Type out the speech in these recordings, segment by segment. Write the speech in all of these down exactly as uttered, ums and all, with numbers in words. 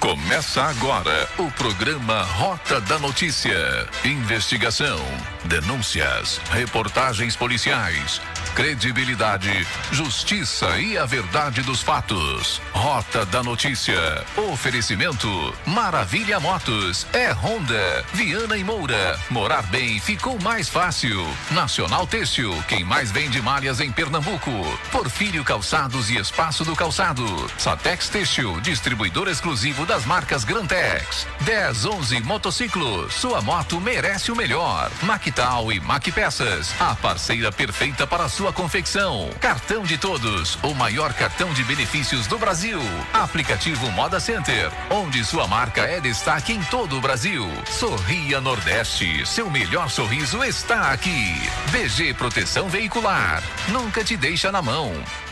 Começa agora o programa Rota da Notícia. Investigação, denúncias, reportagens policiais, credibilidade, justiça e a verdade dos fatos. Rota da Notícia. Oferecimento Maravilha Motos. É Honda. Viana e Moura. Morar bem ficou mais fácil. Nacional Têxtil. Quem mais vende malhas em Pernambuco. Porfírio Calçados e Espaço do Calçado. Satex Têxtil. Distribuidor exclusivo das marcas Grantex. dez onze Motociclos. Sua moto merece o melhor. Mactal e Macpeças. A parceira perfeita para a sua confecção. Cartão de Todos. O maior cartão de benefícios do Brasil. Aplicativo Moda Center. Onde sua marca é destaque em todo o Brasil. Sorria Nordeste. Seu melhor sorriso está aqui. B G Proteção Veicular. Nunca te deixa na mão.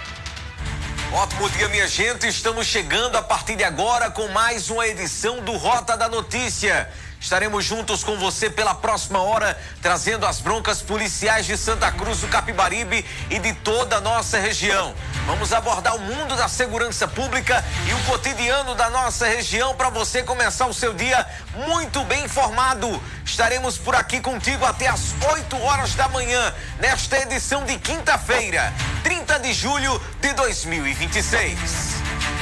Ótimo dia, minha gente. Estamos chegando a partir de agora com mais uma edição do Rota da Notícia. Estaremos juntos com você pela próxima hora, trazendo as broncas policiais de Santa Cruz do Capibaribe e de toda a nossa região. Vamos abordar o mundo da segurança pública e o cotidiano da nossa região para você começar o seu dia muito bem informado. Estaremos por aqui contigo até às oito horas da manhã, nesta edição de quinta-feira, trinta de julho de dois mil e vinte e seis.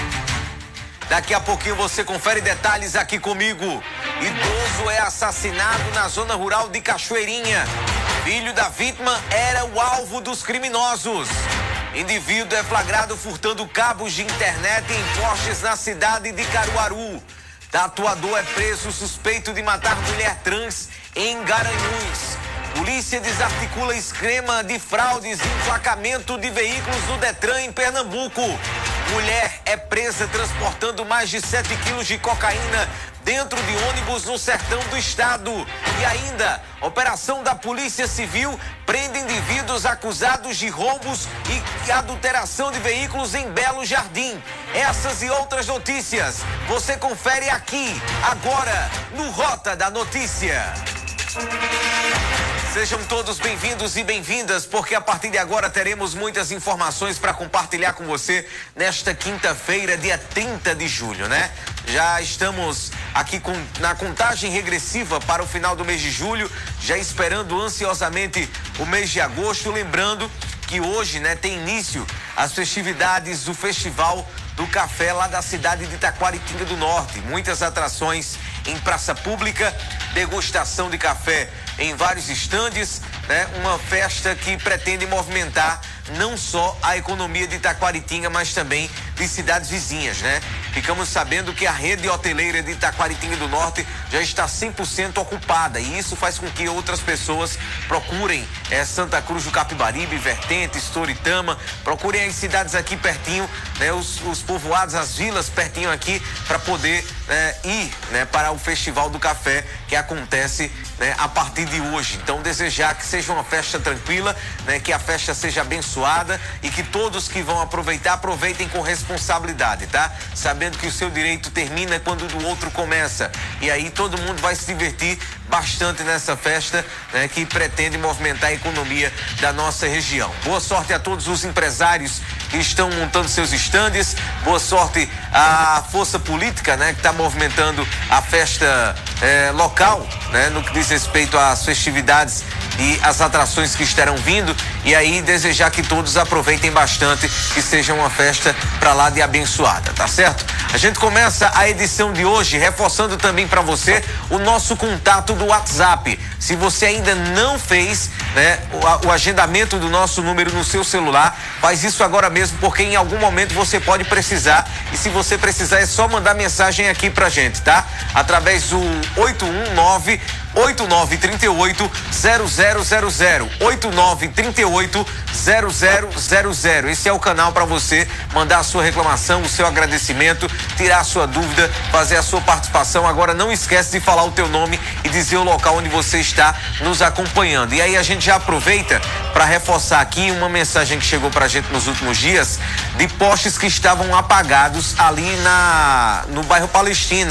Daqui a pouquinho você confere detalhes aqui comigo. Idoso é assassinado na zona rural de Cachoeirinha. Filho da vítima era o alvo dos criminosos. Indivíduo é flagrado furtando cabos de internet em postes na cidade de Caruaru. Tatuador é preso suspeito de matar mulher trans em Garanhuns. Polícia desarticula esquema de fraudes e emplacamento de veículos no Detran em Pernambuco. Mulher é presa transportando mais de sete quilos de cocaína dentro de ônibus no sertão do estado. E ainda, operação da Polícia Civil prende indivíduos acusados de roubos e adulteração de veículos em Belo Jardim. Essas e outras notícias você confere aqui, agora, no Rota da Notícia. Sejam todos bem-vindos e bem-vindas, porque a partir de agora teremos muitas informações para compartilhar com você nesta quinta-feira, dia trinta de julho, né? Já estamos aqui com, na contagem regressiva para o final do mês de julho, já esperando ansiosamente o mês de agosto, lembrando que hoje, né, tem início as festividades do Festival do Café lá da cidade de Itaquaritinga do Norte. Muitas atrações em praça pública, degustação de café em vários estandes, né? Uma festa que pretende movimentar não só a economia de Itaquaritinga, mas também de cidades vizinhas, né? Ficamos sabendo que a rede hoteleira de Itaquaritinga do Norte já está cem por cento ocupada e isso faz com que outras pessoas procurem é, Santa Cruz do Capibaribe, Vertentes, Toritama, procurem as cidades aqui pertinho, né? Os, os povoados, as vilas pertinho aqui para poder é, ir, né, para o Festival do Café que acontece, né, a partir de hoje. Então, desejar que seja uma festa tranquila, né, que a festa seja abençoada e que todos que vão aproveitar, aproveitem com responsabilidade, tá? Sabendo que o seu direito termina quando o do outro começa. E aí todo mundo vai se divertir bastante nessa festa, né, que pretende movimentar a economia da nossa região. Boa sorte a todos os empresários que estão montando seus estandes, boa sorte à força política, né, que está movimentando a festa eh, local, né, no que diz respeito às festividades e as atrações que estarão vindo, e aí desejar que todos aproveitem bastante, que seja uma festa pra lá de abençoada, tá certo? A gente começa a edição de hoje reforçando também para você o nosso contato do WhatsApp. Se você ainda não fez, né, o, o agendamento do nosso número no seu celular, faz isso agora mesmo, porque em algum momento você pode precisar, e se você precisar é só mandar mensagem aqui pra gente, tá? Através do oito um nove, oito nove três oito, zero zero zero zero, oito nove três oito, zero zero zero zero. Esse é o canal para você mandar a sua reclamação, o seu agradecimento, tirar a sua dúvida, fazer a sua participação. Agora não esquece de falar o teu nome e dizer o local onde você está nos acompanhando. E aí a gente já aproveita para reforçar aqui uma mensagem que chegou pra gente nos últimos dias de postes que estavam apagados ali na no bairro Palestina.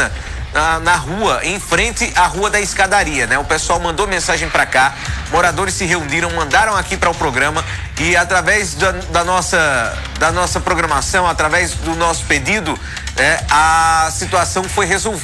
na, na rua, em frente à Rua da Escadaria, né? O pessoal mandou mensagem para cá, moradores se reuniram, mandaram aqui para o programa e através da, da, nossa, da nossa programação, através do nosso pedido, né, a situação foi resolvida.